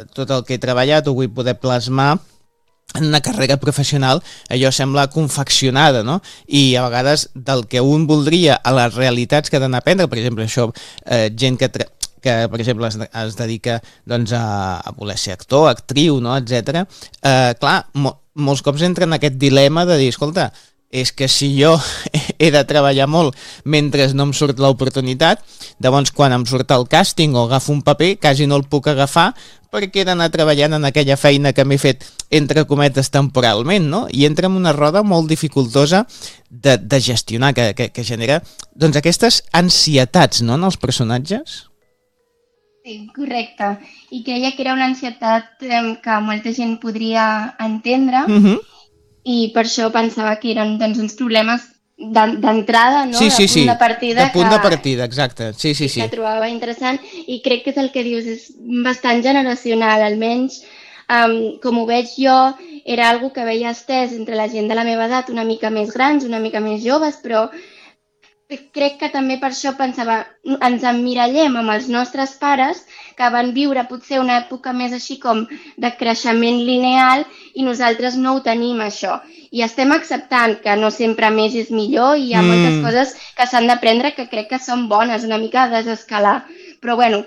tot el que he treballat ho vull poder plasmar en una carrera professional, allò sembla confeccionada, no? I a vegades del que un voldria a les realitats que ha d'anar a aprendre, per exemple, això, gent que per exemple es dedica doncs, a voler ser actor, actriu, no? Etc. Clar, molts cops entra en aquest dilema de dir, escolta, és que si jo he de treballar molt mentre no em surt l'oportunitat, llavors quan em surt el càsting o agafo un paper, quasi no el puc agafar perquè he d'anar treballant en aquella feina que m'he fet, entre cometes, temporalment, no? I entra en una roda molt dificultosa de gestionar, que genera doncs, aquestes ansietats, no?, en els personatges. Sí, correcte. I creia que era una ansietat que molta gent podria entendre, i per això pensava que eren doncs, uns problemes d'entrada, no? Sí, de punt de partida. De punt de partida, exacte. Sí. Que trobava interessant, i crec que és el que dius, és bastant generacional, almenys com ho veig jo, era algo que veia estès entre la gent de la meva edat, una mica més grans, una mica més joves, però crec que també per això pensava, ens emmirallem amb els nostres pares que van viure potser una època més així com de creixement lineal i nosaltres no ho tenim, això. I estem acceptant que no sempre més és millor i hi ha moltes coses que s'han d'aprendre que crec que són bones, una mica a desescalar. Però bueno,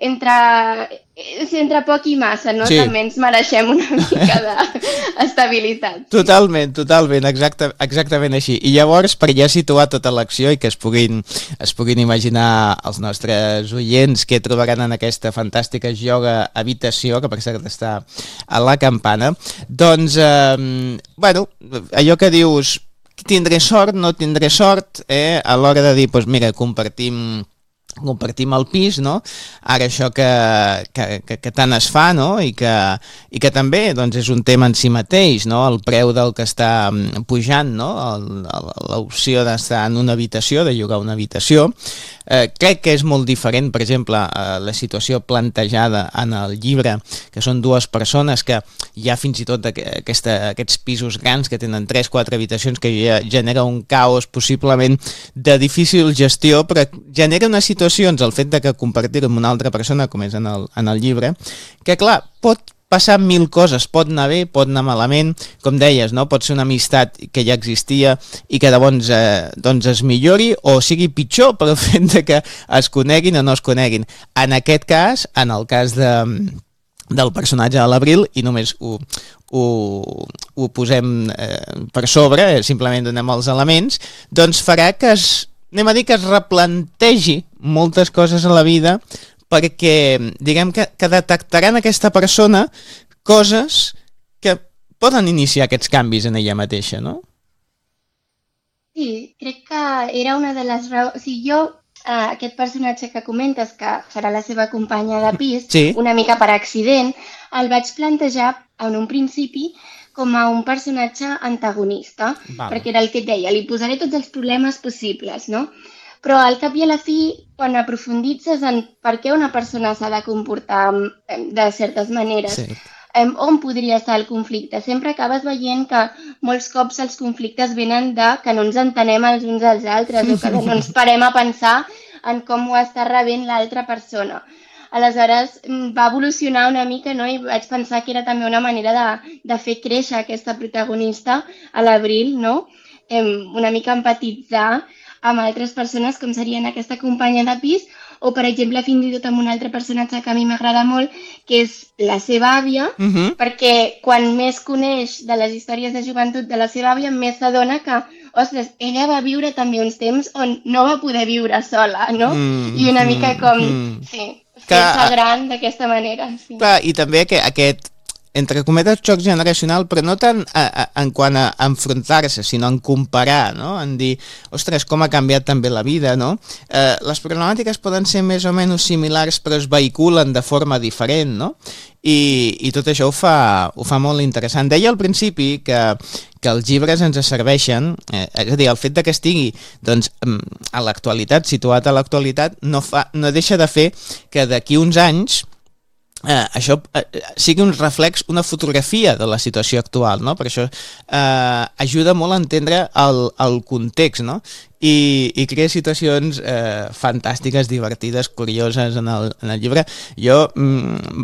entre poc i massa, no? Sí. També ens mereixem una mica d'estabilitat. Totalment, exactament així. I llavors, per ja situar tota l'acció i que es puguin imaginar els nostres oients què trobaran en aquesta fantàstica yoga habitació, que per cert està a la Campana, doncs, bueno, allò que dius, tindré sort, no tindré sort, a l'hora de dir, doncs mira, compartim el pis, no? Ara això que tant es fa, no? I que també doncs, és un tema en si mateix, no? El preu del que està pujant, no? L'opció d'estar en una habitació, de llogar una habitació. Crec que és molt diferent, per exemple, la situació plantejada en el llibre, que són dues persones que hi ha fins i tot aquests pisos grans que tenen 3-4 habitacions, que ja genera un caos possiblement de difícil gestió, però genera unes situacions, el fet de que compartir-ho amb una altra persona, com és en el llibre, que clar, pot passar mil coses, pot anar bé, pot anar malament, com deies, no? Pot ser una amistat que ja existia i que llavors doncs es millori o sigui pitjor per el fet de que es coneguin o no es coneguin. En aquest cas, en el cas del personatge de l'Abril, i només ho posem per sobre, simplement donem els elements, doncs farà que anem a dir que es replantegi moltes coses a la vida, perquè diguem que detectaran aquesta persona coses que poden iniciar aquests canvis en ella mateixa, no? Sí, crec que era una de les raons... O sigui, jo, aquest personatge que comentes, que serà la seva companya de pis, sí, una mica per accident, el vaig plantejar en un principi com a un personatge antagonista, perquè era el que et deia, li posaré tots els problemes possibles, no? Però al cap i a la fi, quan aprofunditzes en per què una persona s'ha de comportar de certes maneres, on podria estar el conflicte? Sempre acabes veient que molts cops els conflictes venen de que no ens entenem els uns als altres o que no ens parem a pensar en com ho està rebent l'altra persona. Aleshores va evolucionar una mica, no? I vaig pensar que era també una manera de fer créixer aquesta protagonista a l'Abril, no? Una mica empatitzar amb altres persones, com serien aquesta companya de pis, o, per exemple, fins i tot amb un altre personatge que a mi m'agrada molt, que és la seva àvia, perquè quan més coneix de les històries de joventut de la seva àvia, més s'adona que, ostres, ella va viure també uns temps on no va poder viure sola, no? I una mica com, sí, fer-se gran d'aquesta manera. Sí. Clar, i també aquest entre cometes, xoc generacional, però no tant en quant a enfrontar-se, sinó en comparar, no? En dir, ostres, com ha canviat també la vida, no? Les problemàtiques poden ser més o menys similars, però es vehiculen de forma diferent, no? I tot això ho fa molt interessant. Deia al principi que els llibres ens serveixen, és a dir, el fet de que estigui doncs, a l'actualitat, situat a l'actualitat, no deixa de fer que d'aquí uns anys això sigui un reflex, una fotografia de la situació actual, no? Per això ajuda molt a entendre el context, no? I crea situacions fantàstiques, divertides, curioses en el llibre. Jo